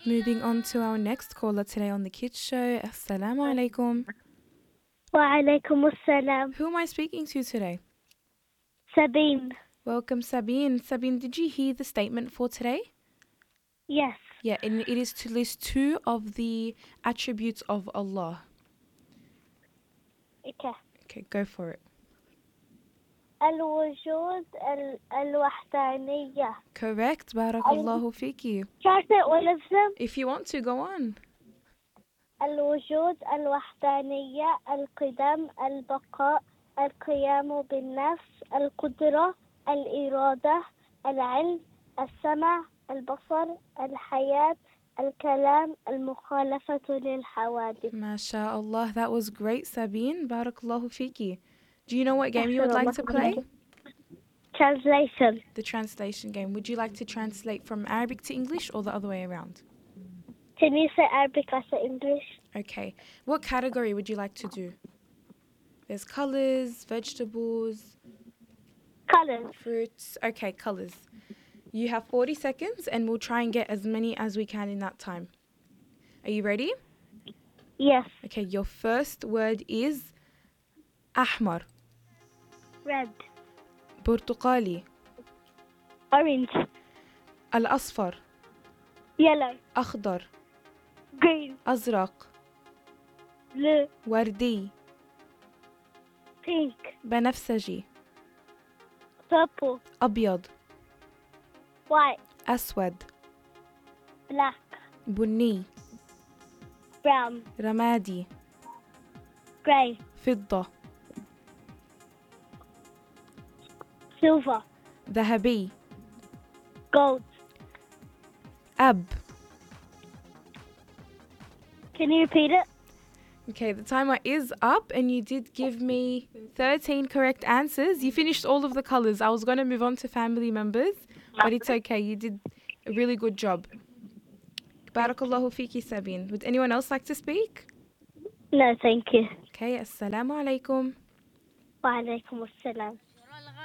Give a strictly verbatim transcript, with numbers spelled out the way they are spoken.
Moving on to our next caller today on the Kids Show. Assalamu alaikum. Wa alaikum assalam. Who am I speaking to today? Sabine. Welcome, Sabine. Sabine, did you hear the statement for today? Yes. Yeah, and it is to list two of the attributes of Allah. Okay. Okay, go for it. الوجود ال- الوحدانية. Correct. Barakallahu fiki. Can I say all of them? If you want to, go on. الوجود الوحدانية القدم البقاء القيام بالنفس القدرة الإرادة العلم السمع البصر الحياة الكلام المخالفة للحوادث. MashaAllah, that was great, Sabine. Barakallahu fiki. Do you know what game you would like to play? Translation. The translation game. Would you like to translate from Arabic to English or the other way around? Can you say Arabic? I say English. Okay. What category would you like to do? There's colors, vegetables, Colors. fruits. Okay, colors. You have forty seconds and we'll try and get as many as we can in that time. Are you ready? Yes. Okay, your first word is أحمر, Red. برتقالي, Orange. الأصفر, Yellow. أخضر, Green. أزرق, Blue. وردي, Pink. بنفسجي, Purple. أبيض, White. أسود, Black. بني, Brown. رمادي, Grey. فضة, Silver. ذهبي, Gold. أب. Can you repeat it? Okay, the timer is up and you did give me thirteen correct answers. You finished all of the colors. I was going to move on to family members, but it's okay. You did a really good job. Barakallahu fiki, Sabine. Would anyone else like to speak? No, thank you. Okay, assalamu alaikum. Wa alaikum assalam.